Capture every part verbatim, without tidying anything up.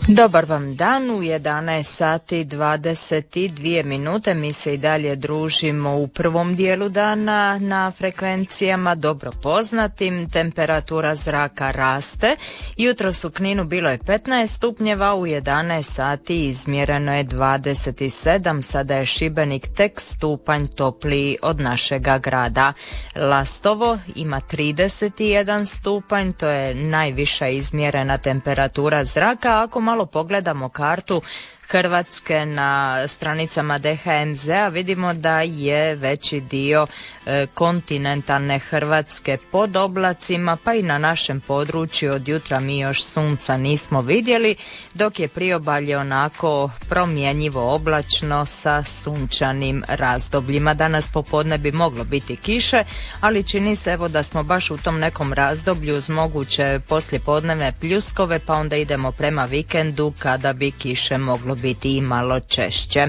Dobar vam dan, u jedanaest sati dvadeset dvije minute. Mi se i dalje družimo u prvom dijelu dana na frekvencijama dobro poznatim. Temperatura zraka raste. Jutros u Kninu bilo je petnaest stupnjeva, u jedanaest sati izmjereno je dvadeset sedam. Sada je Šibenik tek stupanj topliji od našega grada. Lastovo ima trideset jedan stupanj, to je najviša izmjerena temperatura zraka. Ako malo pogledamo kartu Hrvatske na stranicama D H M Z-a, vidimo da je veći dio e, kontinentalne Hrvatske pod oblacima, pa i na našem području od jutra mi još sunca nismo vidjeli, dok je priobalje onako promjenjivo oblačno sa sunčanim razdobljima. Danas popodne bi moglo biti kiše, ali čini se evo da smo baš u tom nekom razdoblju uz moguće poslijepodnevne pljuskove, pa onda idemo prema vikendu kada bi kiše moglo biti i malo češće.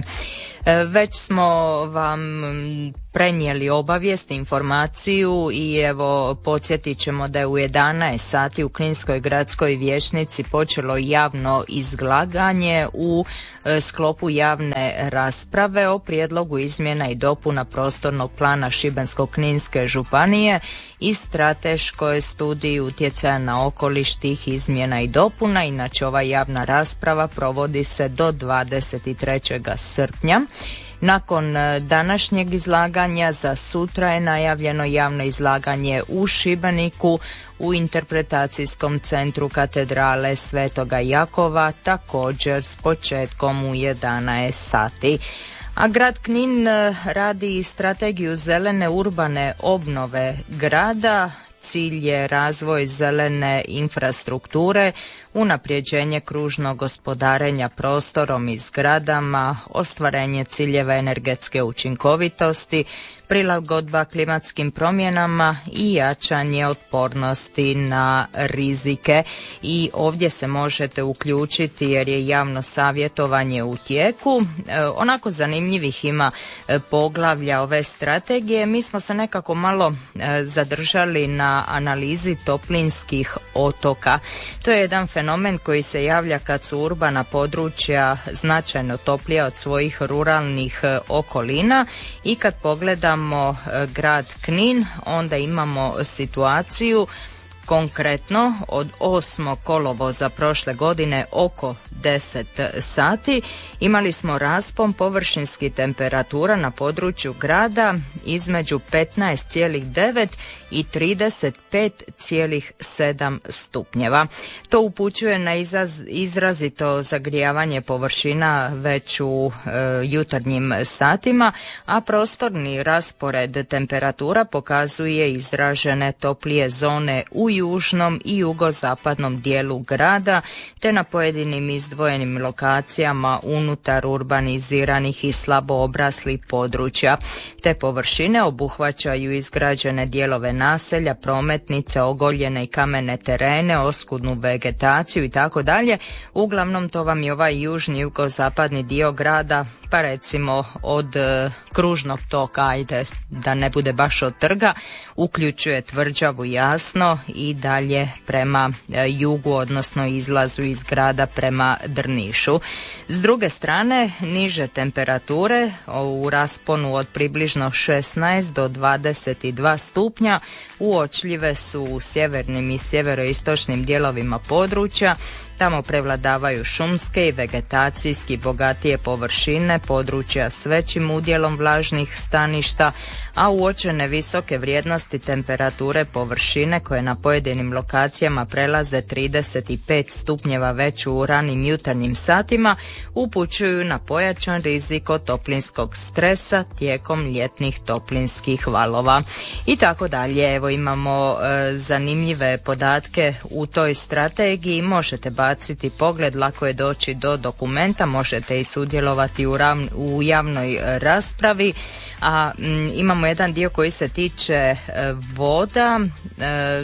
Već smo vam prenijeli obavijest, informaciju i evo podsjetit ćemo da je u jedanaest sati u Kninskoj gradskoj vijećnici počelo javno izlaganje u sklopu javne rasprave o prijedlogu izmjena i dopuna prostornog plana Šibensko-kninske županije i strateškoj studiji utjecaja na okoliš tih izmjena i dopuna. Inače, ova javna rasprava provodi se do dvadeset trećeg srpnja. Nakon današnjeg izlaganja za sutra je najavljeno javno izlaganje u Šibeniku u interpretacijskom centru katedrale Svetoga Jakova, također s početkom u jedanaest sati. A grad Knin radi strategiju zelene urbane obnove grada. Cilj je razvoj zelene infrastrukture, unapređenje kružnog gospodarenja prostorom i zgradama, ostvarenje ciljeva energetske učinkovitosti, prilagodba klimatskim promjenama i jačanje otpornosti na rizike. I ovdje se možete uključiti jer je javno savjetovanje u tijeku. E, onako zanimljivih ima e, poglavlja ove strategije. Mi smo se nekako malo e, zadržali na analizi toplinskih otoka. To je jedan fenomen koji se javlja kad su urbana područja značajno toplija od svojih ruralnih e, okolina i kad pogledamo grad Knin, onda imamo situaciju konkretno od osmog kolovoza prošle godine oko deset sati imali smo raspon površinskih temperatura na području grada između petnaest zarez devet i trideset pet zarez sedam stupnjeva. To upućuje na izraz, izrazito zagrijavanje površina već u e, jutarnjim satima, a prostorni raspored temperatura pokazuje izražene toplije zone u južnom i jugozapadnom dijelu grada, te na pojedinim izdvojenim lokacijama unutar urbaniziranih i slabo obraslih područja. Te površine obuhvaćaju izgrađene dijelove naselja, prometnice, ogoljene i kamene terene, oskudnu vegetaciju i tako dalje. Uglavnom to vam je ovaj južni jugozapadni dio grada, pa recimo od e, kružnog toka, ajde da ne bude baš od trga, uključuje Tvrđavu jasno i dalje prema e, jugu, odnosno izlazu iz grada prema Drnišu. S druge strane, niže temperature u rasponu od približno šesnaest do dvadeset dva stupnja uočljive su u sjevernim i sjeveroistočnim dijelovima područja. Tamo prevladavaju šumske i vegetacijski bogatije površine, područja s većim udjelom vlažnih staništa, a uočene visoke vrijednosti temperature površine koje na pojedinim lokacijama prelaze trideset pet stupnjeva već u ranim jutarnjim satima upućuju na pojačan rizik od toplinskog stresa tijekom ljetnih toplinskih valova i tako dalje. Evo imamo e, zanimljive podatke u toj strategiji, možete baciti pogled, lako je doći do dokumenta, možete i sudjelovati u, ravn, u javnoj raspravi. A m, imamo jedan dio koji se tiče e, voda, e,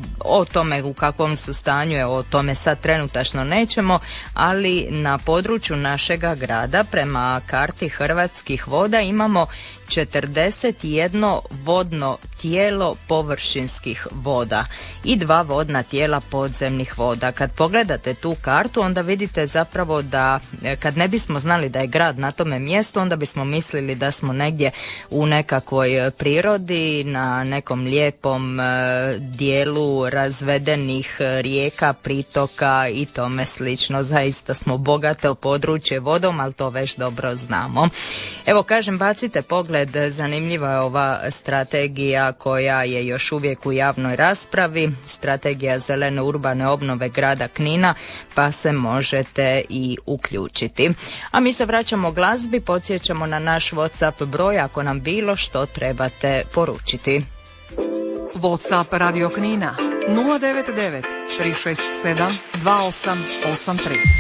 o tome u kakvom su stanju, je, o tome sad trenutačno nećemo, ali na području našega grada prema karti Hrvatskih voda imamo četrdeset jedno vodno tijelo površinskih voda i dva vodna tijela podzemnih voda. Kad pogledate pogledate tu kartu, onda vidite zapravo da kad ne bismo znali da je grad na tome mjestu, onda bismo mislili da smo negdje u nekakvoj prirodi, na nekom lijepom e, dijelu razvedenih rijeka, pritoka i tome slično. Zaista smo bogato područje vodom, ali to već dobro znamo. Evo, kažem, bacite pogled, zanimljiva je ova strategija koja je još uvijek u javnoj raspravi, strategija zelene urbane obnove grada Knina, pa se možete i uključiti. A mi se vraćamo glazbi, podsjećamo na naš WhatsApp broj ako nam bilo što trebate poručiti. WhatsApp Radio Knina nula devet devet tri šest sedam dva osam osam tri.